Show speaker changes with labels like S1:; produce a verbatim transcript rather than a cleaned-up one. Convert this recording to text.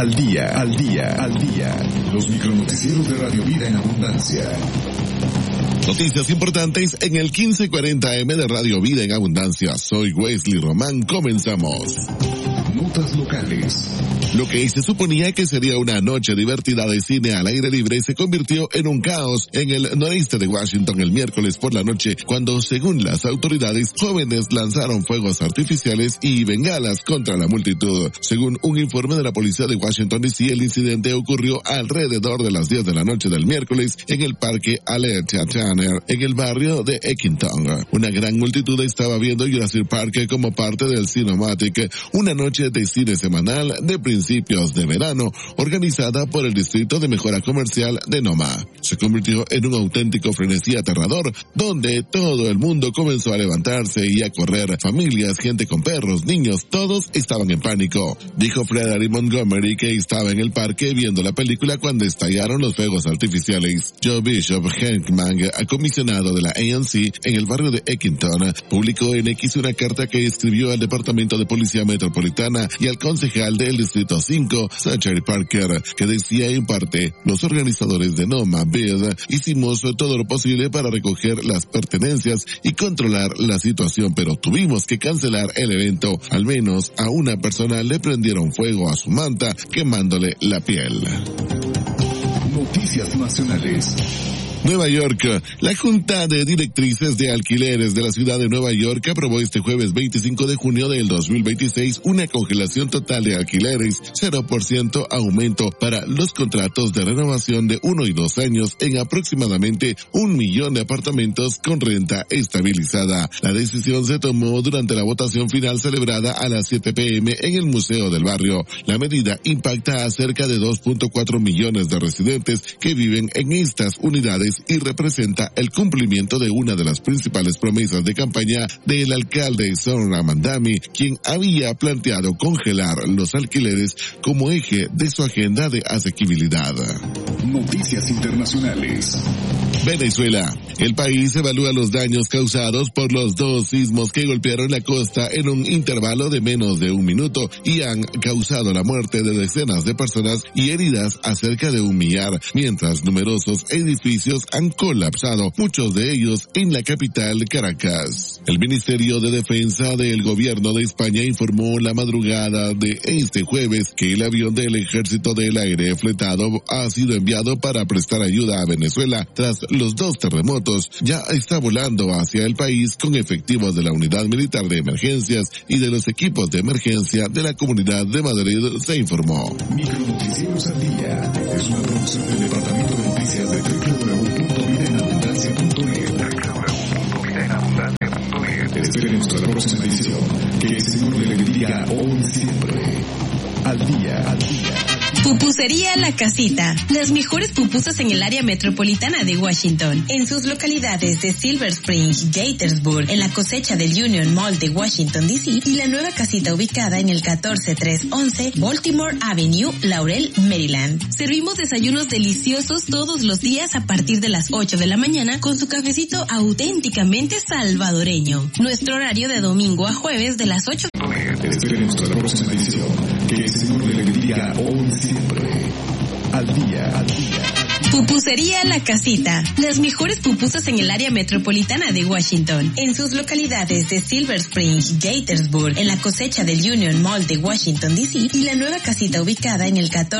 S1: Al día, al día, al día. Los micronoticieros de Radio Vida en Abundancia.
S2: Noticias importantes en el quince cuarenta eme de Radio Vida en Abundancia. Soy Wesley Román, comenzamos.
S1: Notas locales.
S2: Lo que se suponía que sería una noche divertida de cine al aire libre se convirtió en un caos en el noreste de Washington el miércoles por la noche, cuando, según las autoridades, jóvenes lanzaron fuegos artificiales y bengalas contra la multitud. Según un informe de la policía de Washington D C, el incidente ocurrió alrededor de las diez de la noche del miércoles en el parque Aletheia Tanner, en el barrio de Eckington. Una gran multitud estaba viendo Jurassic Park como parte del Cinematic, una noche de cine semanal de principios de verano, organizada por el Distrito de Mejora Comercial de Noma. Se convirtió en un auténtico frenesí aterrador, donde todo el mundo comenzó a levantarse y a correr. Familias, gente con perros, niños, todos estaban en pánico. Dijo Frederick Montgomery, que estaba en el parque viendo la película cuando estallaron los fuegos artificiales. Joe Bishop Henkman, comisionado de la A N C en el barrio de Eckington, publicó en X una carta que escribió al Departamento de Policía Metropolitana y al concejal del Distrito cinco, Zachary Parker, que decía en parte: los organizadores de Noma Bid hicimos todo lo posible para recoger las pertenencias y controlar la situación, pero tuvimos que cancelar el evento. Al menos a una persona le prendieron fuego a su manta, quemándole la piel.
S1: Noticias nacionales.
S2: Nueva York. La Junta de Directrices de Alquileres de la ciudad de Nueva York aprobó este jueves veinticinco de junio del dos mil veintiséis una congelación total de alquileres, cero por ciento aumento para los contratos de renovación de uno y dos años en aproximadamente un millón de apartamentos con renta estabilizada. La decisión se tomó durante la votación final celebrada a las siete pe eme en el Museo del Barrio. La medida impacta a cerca de dos punto cuatro millones de residentes que viven en estas unidades y representa el cumplimiento de una de las principales promesas de campaña del alcalde Zohran Mamdani, quien había planteado congelar los alquileres como eje de su agenda de asequibilidad.
S1: Noticias internacionales.
S2: Venezuela. El país evalúa los daños causados por los dos sismos que golpearon la costa en un intervalo de menos de un minuto y han causado la muerte de decenas de personas y heridas a cerca de un millar, mientras numerosos edificios han colapsado, muchos de ellos en la capital Caracas. El Ministerio de Defensa del Gobierno de España informó la madrugada de este jueves que el avión del Ejército del Aire fletado ha sido enviado para prestar ayuda a Venezuela tras los dos terremotos. Ya está volando hacia el país con efectivos de la Unidad Militar de Emergencias y de los equipos de emergencia de la Comunidad de Madrid, se informó.
S1: Micronoticieros al día es una producción del Departamento de Noticias de doble u doble u doble u punto vida en abundancia punto net. Esperemos la próxima edición. Que el Señor le bendiga hoy y siempre. Al día, al día.
S3: Pupusería La Casita. Las mejores pupusas en el área metropolitana de Washington. En sus localidades de Silver Spring, Gaithersburg, en la cosecha del Union Mall de Washington D C y la nueva casita ubicada en el catorce trescientos once Baltimore Avenue, Laurel, Maryland. Servimos desayunos deliciosos todos los días a partir de las ocho de la mañana con su cafecito auténticamente salvadoreño. Nuestro horario de domingo a jueves de las ocho.
S1: Esperemos la próxima edición. Que el Señor le bendiga hoy y siempre. Al día, al día.
S3: Pupusería La Casita. Las mejores pupusas en el área metropolitana de Washington. En sus localidades de Silver Spring, Gaithersburg, en la cosecha del Union Mall de Washington D C y la nueva casita ubicada en el catorce